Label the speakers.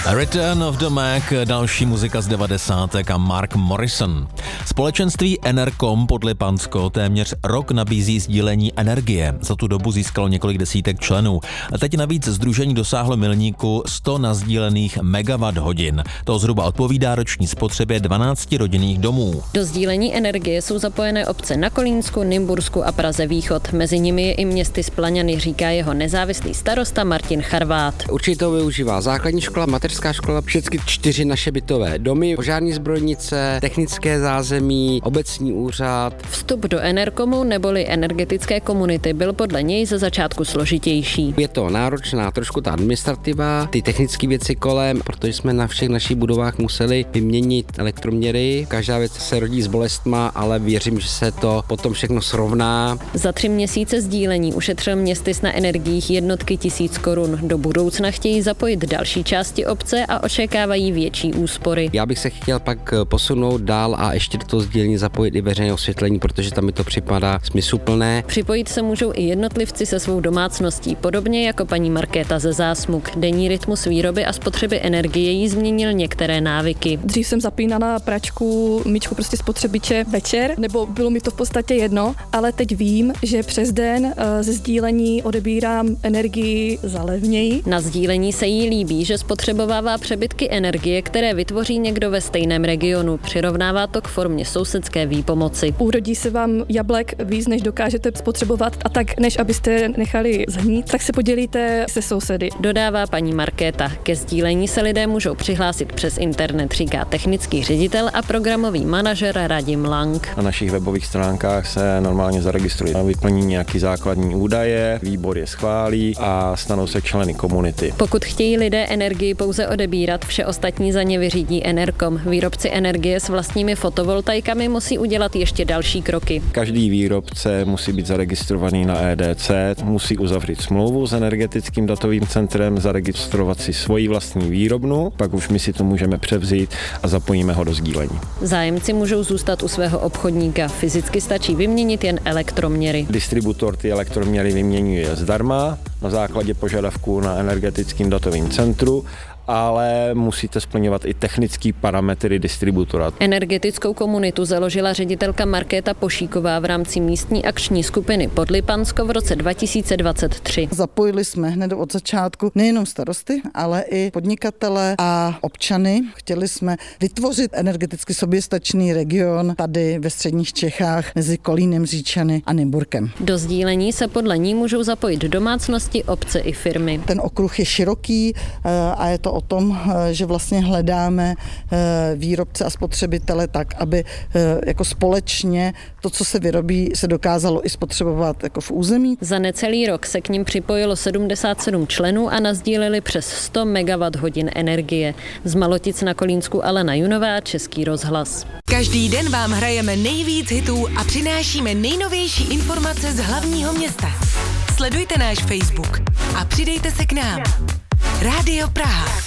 Speaker 1: Return of the Mac, další muzika z 90. a Mark Morrison. Společenství Enercom Podlipansko téměř rok nabízí sdílení energie. Za tu dobu získalo několik desítek členů. A teď navíc sdružení dosáhlo milníku 100 nasdílených megawatt hodin. To zhruba odpovídá roční spotřebě 12 rodinných domů.
Speaker 2: Do sdílení energie jsou zapojené obce na Kolínsku, Nymbursku a Praze Východ. Mezi nimi je i Městy Splaňany, říká jeho nezávislý starosta Martin Charvát.
Speaker 3: Určitě to využívá základní škola, mateřská škola, všechny 4 naše bytové domy, požární zbrojnice, technické zázemí, obecní úřad.
Speaker 2: Vstup do Enercomu neboli energetické komunity byl podle něj ze začátku složitější.
Speaker 3: Je to náročná trošku ta administrativa, ty technické věci kolem, protože jsme na všech našich budovách museli vyměnit elektroměry. Každá věc se rodí s bolestma, ale věřím, že se to potom všechno srovná.
Speaker 2: Za 3 měsíce sdílení ušetřil Městys na energiích jednotky tisíc korun. Do budoucna chtějí zapojit další části obce a očekávají větší úspory.
Speaker 3: Já bych se chtěl pak posunout dál a ještě do toho sdílení zapojit i veřejné osvětlení, protože tam mi to připadá smysluplné.
Speaker 2: Připojit se můžou i jednotlivci se svou domácností, podobně jako paní Markéta ze Zásmuk. Denní rytmus výroby a spotřeby energie jí změnil některé návyky.
Speaker 4: Dřív jsem zapínala pračku, myčku, prostě spotřebiče večer, nebo bylo mi to v podstatě jedno, ale teď vím, že přes den ze sdílení odebírám energii za levněji.
Speaker 2: Na sdílení se jí líbí, že spotřebovává přebytky energie, které vytvoří někdo ve stejném regionu. Přirovnává to k formě sousedské výpomoci.
Speaker 4: Urodí se vám jablek víc, než dokážete spotřebovat, a tak než abyste nechali zhnít, tak se podělíte se sousedy.
Speaker 2: Dodává paní Markéta. Ke sdílení se lidé můžou přihlásit přes internet, říká technický ředitel a programový manažer Radim Lang.
Speaker 5: Na našich webových stránkách se normálně zaregistrují, vyplní nějaký základní údaje, výbor je schválí a stanou se členy komunity.
Speaker 2: Pokud chtějí lidé energii pouze odebírat, vše ostatní za ně vyřídí Enercom. Výrobci energie s vlastními fotovoltaikami musí udělat ještě další kroky.
Speaker 5: Každý výrobce musí být zaregistrovaný na EDC, musí uzavřít smlouvu s energetickým datovým centrem, zaregistrovat si svoji vlastní výrobnu, pak už my si to můžeme převzít a zapojíme ho do sdílení.
Speaker 2: Zájemci můžou zůstat u svého obchodníka. Fyzicky stačí vyměnit jen elektroměry.
Speaker 5: Distributor ty elektroměry vyměňuje zdarma na základě požadavků na energetickém datovém centru, ale musíte splňovat i technické parametry distributora.
Speaker 2: Energetickou komunitu založila ředitelka Markéta Pošíková v rámci místní akční skupiny Podlipansko v roce 2023.
Speaker 6: Zapojili jsme hned od začátku nejenom starosty, ale i podnikatele a občany. Chtěli jsme vytvořit energeticky soběstačný region tady ve středních Čechách mezi Kolínem, Říčany a Nymburkem.
Speaker 2: Do sdílení se podle ní můžou zapojit domácnosti, obce i firmy.
Speaker 6: Ten okruh je široký a je to o tom, že vlastně hledáme výrobce a spotřebitele tak, aby jako společně to, co se vyrobí, se dokázalo i spotřebovat jako v území.
Speaker 2: Za necelý rok se k nim připojilo 77 členů a nasdíleli přes 100 megawatt hodin energie. Z Malotic na Kolínsku Alena Junová, Český rozhlas.
Speaker 7: Každý den vám hrajeme nejvíc hitů a přinášíme nejnovější informace z hlavního města. Sledujte náš Facebook a přidejte se k nám. Rádio Praha.